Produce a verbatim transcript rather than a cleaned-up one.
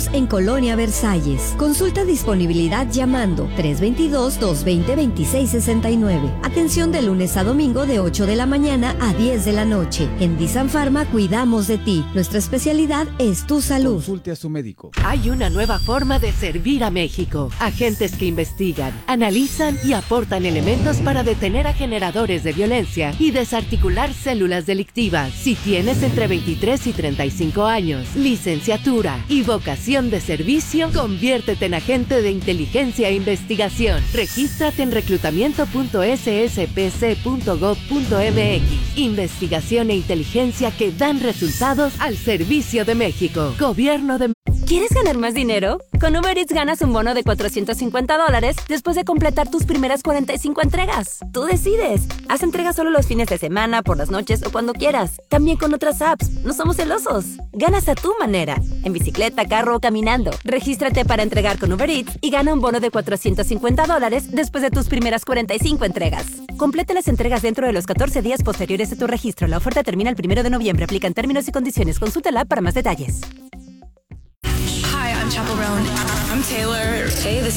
Estamos en Colonia Versalles. Consulta disponibilidad llamando tres dos dos, dos dos cero, dos seis seis nueve. Atención de lunes a domingo de ocho de la mañana a diez de la noche. En Disan Pharma cuidamos de ti. Nuestra especialidad es tu salud. Consulte a su médico. Hay una nueva forma de servir a México. Agentes que investigan, analizan y aportan elementos para detener a generadores de violencia y desarticular células delictivas. Si tienes entre veintitrés y treinta y cinco años, licenciatura y vocación de servicio, conviértete en agente de inteligencia e investigación. Regístrate en reclutamiento punto s s p c punto gov punto m x. Investigación e inteligencia que dan resultados al servicio de México. Gobierno de... ¿Quieres ganar más dinero? Con Uber Eats ganas un bono de cuatrocientos cincuenta dólares después de completar tus primeras cuarenta y cinco entregas. Tú decides. Haz entregas solo los fines de semana, por las noches o cuando quieras. También con otras apps. No somos celosos. Ganas a tu manera. En bicicleta, carro o caminando. Regístrate para entregar con Uber Eats y gana un bono de cuatrocientos cincuenta dólares después de tus primeras cuarenta y cinco entregas. Completa las entregas dentro de los catorce días posteriores a tu registro. La oferta termina el primero de noviembre. Aplican términos y condiciones. Consulta la app para más detalles. Hi, I'm Chaperone. I'm Taylor. Hey, this